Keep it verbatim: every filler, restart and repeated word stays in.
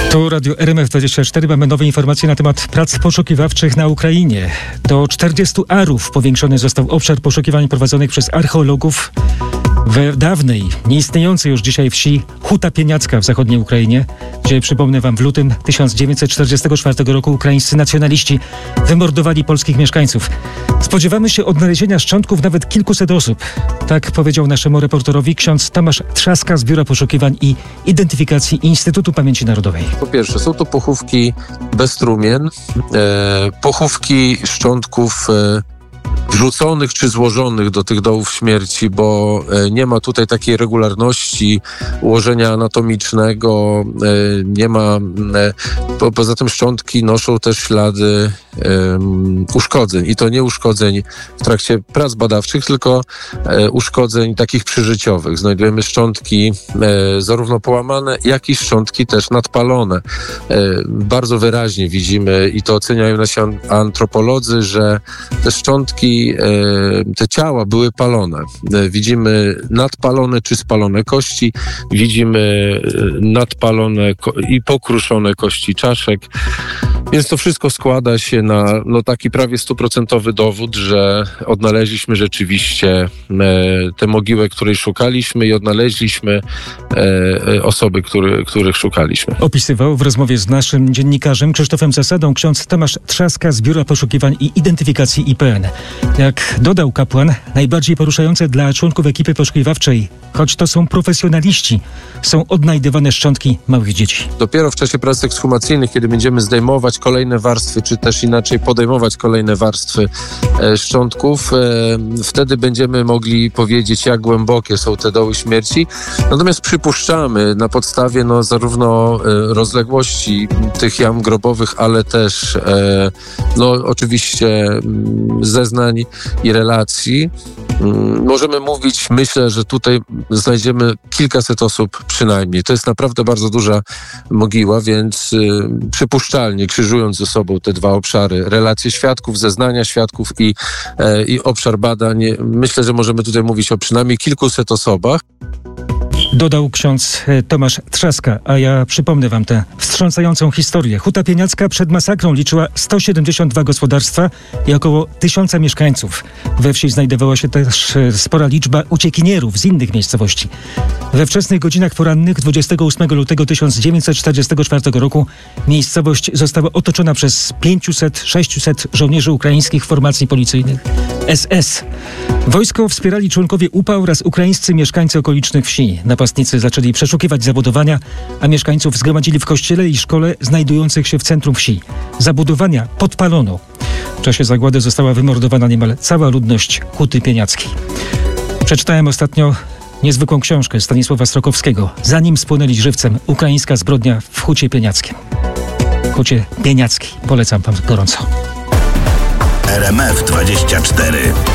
Tu Radio R M F dwadzieścia cztery. Mamy nowe informacje na temat prac poszukiwawczych na Ukrainie. Do czterdziestu arów powiększony został obszar poszukiwań prowadzonych przez archeologów w dawnej, nieistniejącej już dzisiaj wsi Huta Pieniacka w zachodniej Ukrainie, gdzie, przypomnę wam, w lutym tysiąc dziewięćset czterdziestego czwartego roku ukraińscy nacjonaliści wymordowali polskich mieszkańców. Spodziewamy się odnalezienia szczątków nawet kilkuset osób. Tak powiedział naszemu reporterowi ksiądz Tomasz Trzaska z Biura Poszukiwań i Identyfikacji Instytutu Pamięci Narodowej. Po pierwsze, są to pochówki bez trumien, e, pochówki szczątków e, wrzuconych czy złożonych do tych dołów śmierci, bo nie ma tutaj takiej regularności ułożenia anatomicznego, nie ma, po, poza tym szczątki noszą też ślady um, uszkodzeń i to nie uszkodzeń w trakcie prac badawczych, tylko e, uszkodzeń takich przyżyciowych. Znajdujemy szczątki e, zarówno połamane, jak i szczątki też nadpalone. E, bardzo wyraźnie widzimy i to oceniają nasi antropolodzy, że te szczątki te ciała były palone. Widzimy nadpalone czy spalone kości, widzimy nadpalone i pokruszone kości czaszek, więc to wszystko składa się na no, taki prawie stuprocentowy dowód, że odnaleźliśmy rzeczywiście tę mogiłę, której szukaliśmy i odnaleźliśmy osoby, który, których szukaliśmy. Opisywał w rozmowie z naszym dziennikarzem Krzysztofem Zasadą ksiądz Tomasz Trzaska z Biura Poszukiwań i Identyfikacji I P N. Jak dodał kapłan, najbardziej poruszające dla członków ekipy poszukiwawczej, choć to są profesjonaliści, są odnajdywane szczątki małych dzieci. Dopiero w czasie prac ekshumacyjnych, kiedy będziemy zdejmować kolejne warstwy, czy też inaczej podejmować kolejne warstwy e, szczątków, e, wtedy będziemy mogli powiedzieć, jak głębokie są te doły śmierci. Natomiast przypuszczamy na podstawie no, zarówno e, rozległości tych jam grobowych, ale też e, no, oczywiście m, zeznań i relacji. Możemy mówić, myślę, że tutaj znajdziemy kilkaset osób przynajmniej. To jest naprawdę bardzo duża mogiła, więc y, przypuszczalnie krzyżując ze sobą te dwa obszary, relacje świadków, zeznania świadków i, e, i obszar badań, myślę, że możemy tutaj mówić o przynajmniej kilkuset osobach. Dodał ksiądz Tomasz Trzaska, a ja przypomnę wam tę wstrząsającą historię. Huta Pieniacka przed masakrą liczyła sto siedemdziesiąt dwa gospodarstwa i około tysiąca mieszkańców. We wsi znajdowała się też spora liczba uciekinierów z innych miejscowości. We wczesnych godzinach porannych dwudziestego ósmego lutego tysiąc dziewięćset czterdziestego czwartego roku miejscowość została otoczona przez pięciuset sześciuset żołnierzy ukraińskich formacji policyjnych S S. Wojsko wspierali członkowie U P A oraz ukraińscy mieszkańcy okolicznych wsi. Napastnicy zaczęli przeszukiwać zabudowania, a mieszkańców zgromadzili w kościele i szkole znajdujących się w centrum wsi. Zabudowania podpalono. W czasie zagłady została wymordowana niemal cała ludność Huty Pieniackiej. Przeczytałem ostatnio niezwykłą książkę Stanisława Strokowskiego. Zanim spłonęli żywcem, ukraińska zbrodnia w Hucie Pieniackiej. Hucie Pieniackiej. Polecam wam gorąco. R M F dwadzieścia cztery.